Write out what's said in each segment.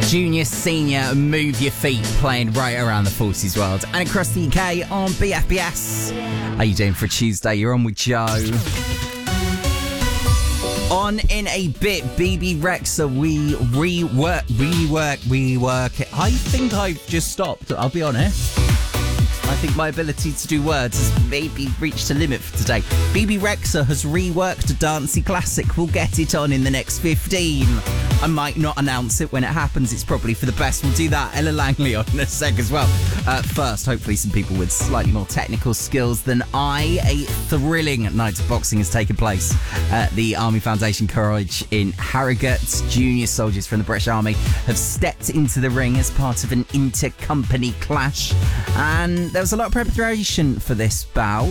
Junior, senior, move your feet, playing right around the Forces world and across the UK on BFBS. How you doing for Tuesday? You're on with Joe. On in a bit, BB Rexa, we rework it. I think I've just stopped, I'll be honest. I think my ability to do words has maybe reached a limit for today. BB Rexa has reworked a dancey classic. We'll get it on in the next 15. I might not announce it when it happens. It's probably for the best. We'll do that. Ella Langley on in a sec as well. First, hopefully some people with slightly more technical skills than I. A thrilling night of boxing has taken place at the Army Foundation Courage in Harrogate. Junior soldiers from the British Army have stepped into the ring as part of an inter-company clash. And there was a lot of preparation for this bout.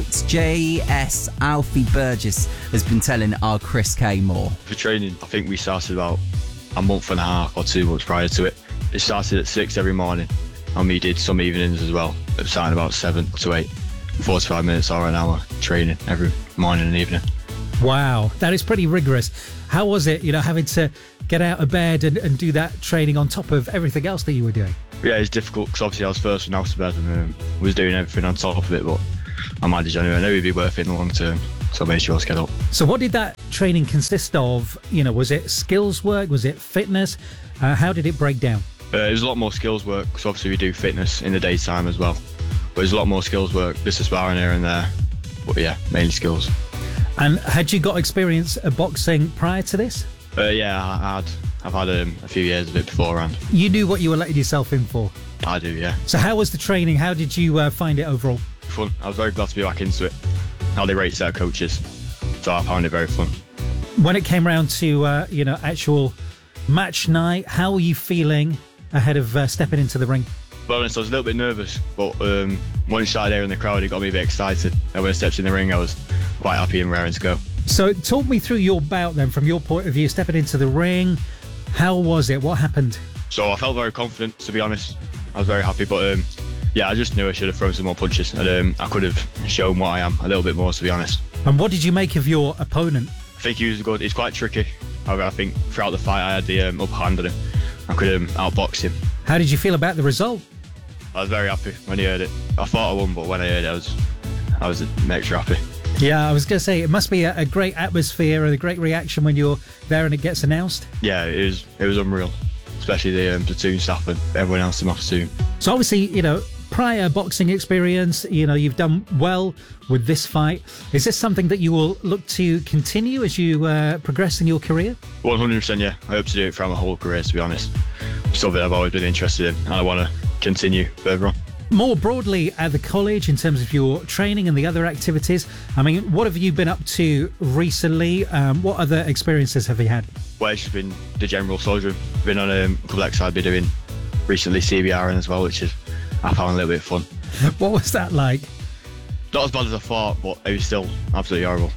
JS Alfie Burgess has been telling our Chris K more. For training, I think we started about a month and a half or 2 months prior to it. It started at 6 every morning, and we did some evenings as well. It started about 7 to 8, 45 minutes or an hour training every morning and evening. Wow, that is pretty rigorous. How was it, having to get out of bed and do that training on top of everything else that you were doing? Yeah, it's difficult because obviously I was first when out of bed and was doing everything on top of it, but I managed anyway. I knew it'd be worth it in the long term, so I made sure to get up. So what did that training consist of? Was it skills work? Was it fitness? How did it break down? It was a lot more skills work because obviously we do fitness in the daytime as well. But there's a lot more skills work, just a sparring here and there. But yeah, mainly skills. And had you got experience of boxing prior to this? Yeah, I've had a few years of it beforehand. You knew what you were letting yourself in for? I do, yeah. So how was the training? How did you find it overall? Fun. I was very glad to be back into it. How they rate set of coaches. So I found it very fun. When it came around to, actual match night, how were you feeling ahead of stepping into the ring? Well, honest, I was a little bit nervous, but when you started hearing the crowd, it got me a bit excited. And when I stepped in the ring, I was quite happy and raring to go. So talk me through your bout then, from your point of view, stepping into the ring. How was it? What happened? So I felt very confident, to be honest. I was very happy, but I just knew I should have thrown some more punches. And I could have shown what I am a little bit more, to be honest. And what did you make of your opponent? I think he was good. He's quite tricky. However, I think throughout the fight, I had the upper hand on him. I could outbox him. How did you feel about the result? I was very happy when I heard it. I thought I won, but when I heard it, I was extra happy. Yeah, I was going to say, it must be a great atmosphere and a great reaction when you're there and it gets announced. Yeah, it was unreal, especially the platoon staff and everyone else in my platoon. So obviously, prior boxing experience, you've done well with this fight. Is this something that you will look to continue as you progress in your career? 100%, yeah. I hope to do it throughout my whole career, to be honest. Something I've always been interested in, and I want to continue further on. More broadly at the college, in terms of your training and the other activities, what have you been up to recently? What other experiences have you had? Well, it's just been the general soldier. Been on a couple of exercises I've been doing recently, CBRing as well, which I found a little bit fun. What was that like? Not as bad as I thought, but it was still absolutely horrible.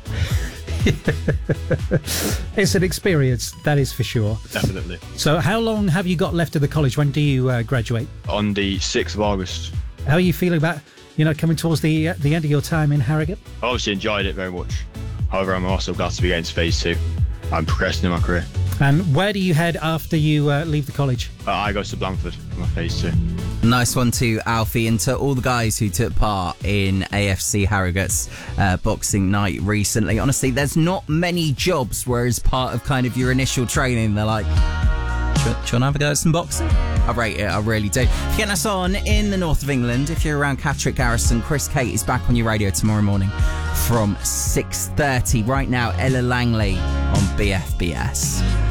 It's an experience, that is for sure. Definitely. So how long have you got left at the college? When do you graduate? On the 6th of August. How are you feeling about, coming towards the end of your time in Harrogate? I obviously enjoyed it very much. However, I'm also glad to be getting to phase 2. I'm progressing in my career. And where do you head after you leave the college? I go to Blandford for my phase 2. Nice one to Alfie and to all the guys who took part in AFC Harrogate's boxing night recently. Honestly, there's not many jobs where as part of kind of your initial training, they're like, do you want to have a go at some boxing? I rate it, I really do. Getting us on in the north of England, if you're around Catterick Garrison, Chris Kate is back on your radio tomorrow morning from 6:30. Right now, Ella Langley on BFBS.